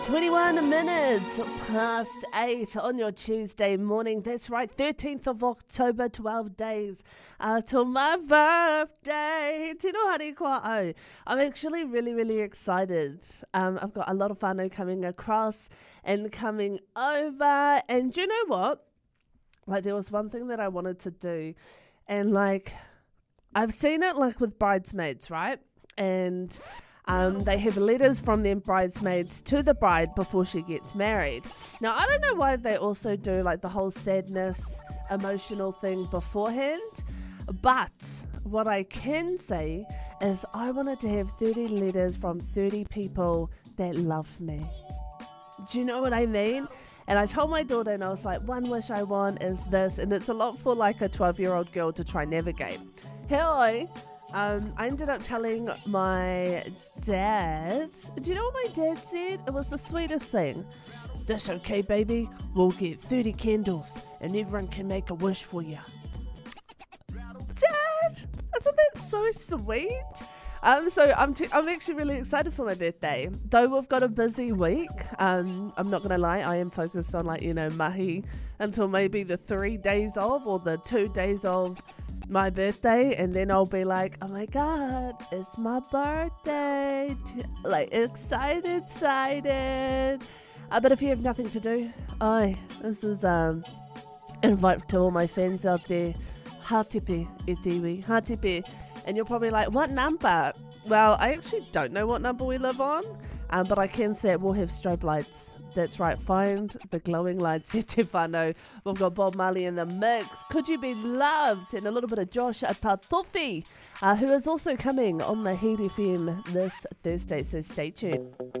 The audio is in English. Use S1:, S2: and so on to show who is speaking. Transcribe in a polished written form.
S1: 21 minutes past 8 on your Tuesday morning. That's right, 13th of October, 12 days till my birthday. Tino hari koa au. I'm actually really excited. I've got a lot of whānau coming across and coming over. And you know what? Like, there was one thing that I wanted to do. And, like, I've seen it, like, with bridesmaids, right? And they have letters from their bridesmaids to the bride before she gets married. Now, I don't know why they also do like the whole sadness, emotional thing beforehand, but what I can say is I wanted to have 30 letters from 30 people that love me. Do you know what I mean? And I told my daughter, and I was like, one wish I want is this, and it's a lot for like a 12-year-old girl to try navigate. Hello. I ended up telling my dad. Do you know what my dad said? It was the sweetest thing. That's okay, baby. We'll get 30 candles and everyone can make a wish for you. Dad, isn't that so sweet? So I'm actually really excited for my birthday. Though we've got a busy week, I'm not going to lie, I am focused on mahi until maybe the 3 days of or the 2 days of my birthday, and then I'll be like, oh my god, it's my birthday, like excited. But if you have nothing to do, this is invite to all my fans out there, Hatipe itiwi, Hatipe, and you're probably like, what number? Well, I actually don't know what number we live on, but I can say it will have strobe lights. That's right, find the glowing lights, Stefano. We've got Bob Marley in the mix. Could You Be Loved? And a little bit of Josh Atatofi, who is also coming on the Heat FM this Thursday, so stay tuned.